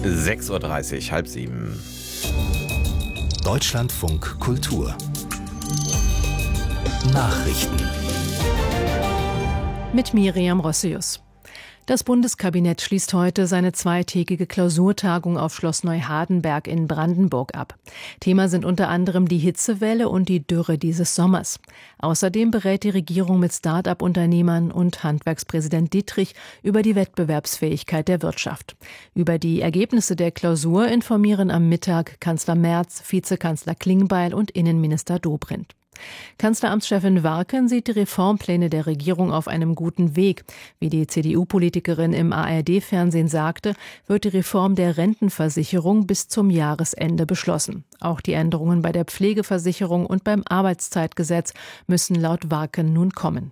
6:30 Uhr, halb sieben. Deutschlandfunk Kultur Nachrichten mit Miriam Rossius. Das Bundeskabinett schließt heute seine zweitägige Klausurtagung auf Schloss Neuhardenberg in Brandenburg ab. Thema sind unter anderem die Hitzewelle und die Dürre dieses Sommers. Außerdem berät die Regierung mit Start-up-Unternehmern und Handwerkspräsident Dietrich über die Wettbewerbsfähigkeit der Wirtschaft. Über die Ergebnisse der Klausur informieren am Mittag Kanzler Merz, Vizekanzler Klingbeil und Innenminister Dobrindt. Kanzleramtschefin Warken sieht die Reformpläne der Regierung auf einem guten Weg. Wie die CDU-Politikerin im ARD-Fernsehen sagte, wird die Reform der Rentenversicherung bis zum Jahresende beschlossen. Auch die Änderungen bei der Pflegeversicherung und beim Arbeitszeitgesetz müssen laut Warken nun kommen.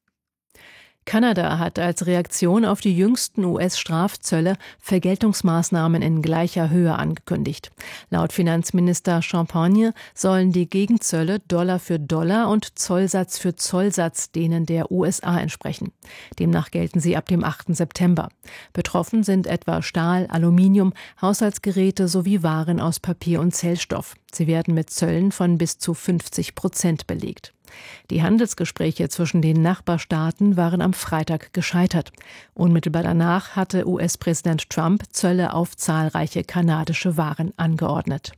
Kanada hat als Reaktion auf die jüngsten US-Strafzölle Vergeltungsmaßnahmen in gleicher Höhe angekündigt. Laut Finanzminister Champagne sollen die Gegenzölle Dollar für Dollar und Zollsatz für Zollsatz denen der USA entsprechen. Demnach gelten sie ab dem 8. September. Betroffen sind etwa Stahl, Aluminium, Haushaltsgeräte sowie Waren aus Papier und Zellstoff. Sie werden mit Zöllen von bis zu 50% belegt. Die Handelsgespräche zwischen den Nachbarstaaten waren am Freitag gescheitert. Unmittelbar danach hatte US-Präsident Trump Zölle auf zahlreiche kanadische Waren angeordnet.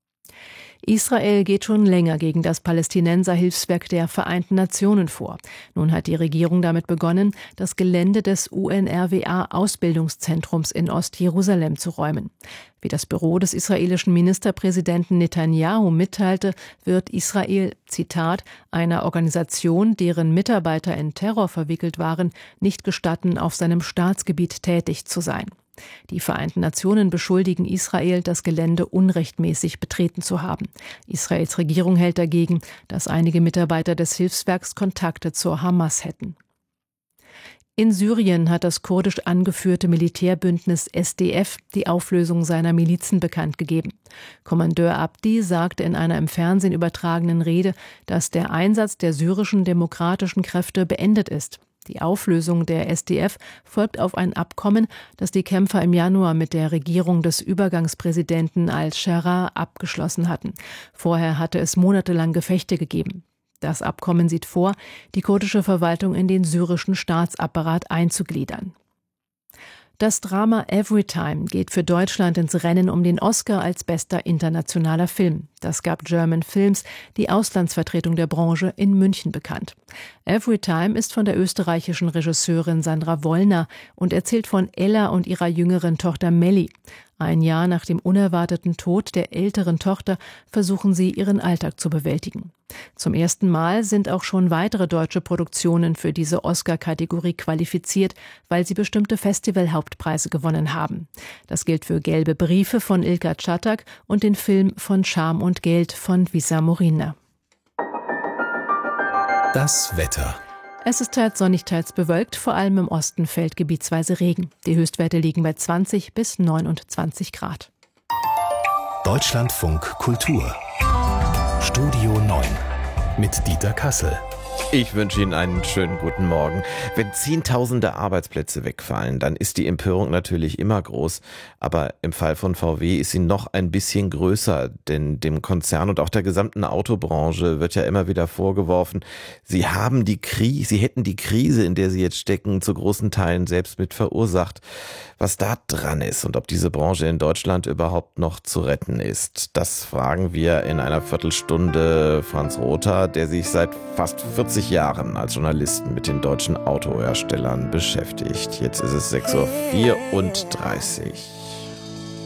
Israel geht schon länger gegen das Palästinenser-Hilfswerk der Vereinten Nationen vor. Nun hat die Regierung damit begonnen, das Gelände des UNRWA-Ausbildungszentrums in Ostjerusalem zu räumen. Wie das Büro des israelischen Ministerpräsidenten Netanyahu mitteilte, wird Israel, Zitat, einer Organisation, deren Mitarbeiter in Terror verwickelt waren, nicht gestatten, auf seinem Staatsgebiet tätig zu sein. Die Vereinten Nationen beschuldigen Israel, das Gelände unrechtmäßig betreten zu haben. Israels Regierung hält dagegen, dass einige Mitarbeiter des Hilfswerks Kontakte zur Hamas hätten. In Syrien hat das kurdisch angeführte Militärbündnis SDF die Auflösung seiner Milizen bekannt gegeben. Kommandeur Abdi sagte in einer im Fernsehen übertragenen Rede, dass der Einsatz der syrischen demokratischen Kräfte beendet ist. Die Auflösung der SDF folgt auf ein Abkommen, das die Kämpfer im Januar mit der Regierung des Übergangspräsidenten al-Sharaa abgeschlossen hatten. Vorher hatte es monatelang Gefechte gegeben. Das Abkommen sieht vor, die kurdische Verwaltung in den syrischen Staatsapparat einzugliedern. Das Drama Everytime geht für Deutschland ins Rennen um den Oscar als bester internationaler Film. Das gab German Films, die Auslandsvertretung der Branche, in München bekannt. Everytime ist von der österreichischen Regisseurin Sandra Wollner und erzählt von Ella und ihrer jüngeren Tochter Melli. Ein Jahr nach dem unerwarteten Tod der älteren Tochter versuchen sie, ihren Alltag zu bewältigen. Zum ersten Mal sind auch schon weitere deutsche Produktionen für diese Oscar-Kategorie qualifiziert, weil sie bestimmte Festival-Hauptpreise gewonnen haben. Das gilt für Gelbe Briefe von Ilka Czatak und den Film Von Scham und Geld von Visa Morina. Das Wetter. Es ist teils sonnig, teils bewölkt, vor allem im Osten fällt gebietsweise Regen. Die Höchstwerte liegen bei 20 bis 29 Grad. Deutschlandfunk Kultur Studio 9 mit Dieter Kassel. Ich wünsche Ihnen einen schönen guten Morgen. Wenn Zehntausende Arbeitsplätze wegfallen, dann ist die Empörung natürlich immer groß. Aber im Fall von VW ist sie noch ein bisschen größer, denn dem Konzern und auch der gesamten Autobranche wird ja immer wieder vorgeworfen, sie hätten die Krise, in der sie jetzt stecken, zu großen Teilen selbst mit verursacht. Was da dran ist und ob diese Branche in Deutschland überhaupt noch zu retten ist, das fragen wir in einer Viertelstunde Franz Rother, der sich seit fast 40 Jahren als Journalisten mit den deutschen Autoherstellern beschäftigt. Jetzt ist es 6:34 Uhr.